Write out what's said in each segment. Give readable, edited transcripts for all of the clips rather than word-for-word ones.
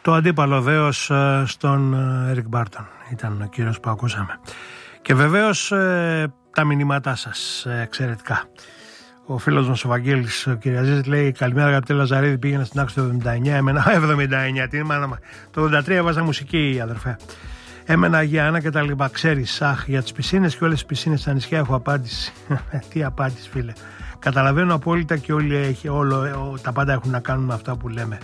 Το αντίπαλο δέος στον Έρικ Μπάρτον ήταν ο κύριος που ακούσαμε. Και βεβαίως τα μηνύματά σας εξαιρετικά. Ο φίλος μας ο Βαγγέλης, ο Κυριαζής, λέει: καλημέρα αγαπητέ Λαζαρίδη, πήγαινα στην άξο το 79, έμενα 79, τι μάνα, το 83 έβαζα μουσική, αδερφέ. Έμενα Αγία Άννα και τα λοιπά. Ξέρεις, για τις πισίνες και όλες τις πισίνες στα νησιά έχω απάντηση. Τι απάντηση, φίλε. Καταλαβαίνω απόλυτα και όλοι τα πάντα έχουν να κάνουν με αυτά που λέμε.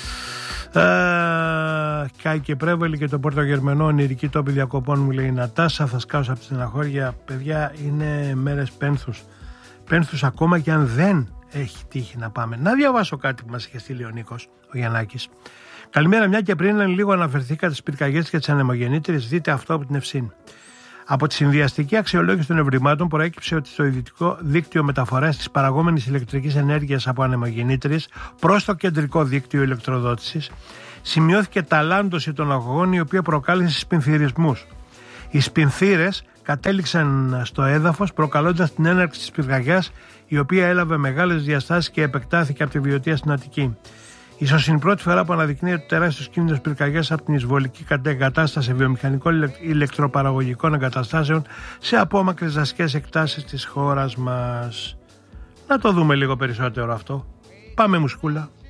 Κάει και Πρέβολη και το Πορτογερμενό, ονειρική τόπη διακοπών, μου λέει η Νατάσα. Θα σκάσω από τη στεναχώρια. Παιδιά, είναι μέρες πένθους ακόμα και αν δεν έχει τύχει να πάμε. Να διαβάσω κάτι που μας είχε στείλει ο Νίκος, ο Γιαννάκης. Καλημέρα, μια και πριν λίγο αναφερθήκατε στις πυρκαγιές και τις ανεμογεννήτριες, δείτε αυτό από την Ευσύνη. Από τη συνδυαστική αξιολόγηση των ευρημάτων προέκυψε ότι στο ιδιωτικό δίκτυο μεταφοράς της παραγόμενης ηλεκτρικής ενέργειας από ανεμογεννήτριες προς το κεντρικό δίκτυο ηλεκτροδότησης σημειώθηκε ταλάντωση των αγωγών, η οποία προκάλεσε σπινθυρισμούς. Οι σπινθύρες κατέληξαν στο έδαφος, προκαλώντας την έναρξη της πυρκαγιάς, η οποία έλαβε μεγάλες διαστάσεις και επεκτάθηκε από τη Βιωτία στην Αττική. Ίσως είναι η πρώτη φορά που αναδεικνύεται τεράστιος κίνδυνος πυρκαγιάς από την εισβολική εγκατάσταση βιομηχανικών ηλεκτροπαραγωγικών εγκαταστάσεων σε απόμακρες δασικές εκτάσεις της χώρας μας. Να το δούμε λίγο περισσότερο αυτό. Πάμε μουσκούλα.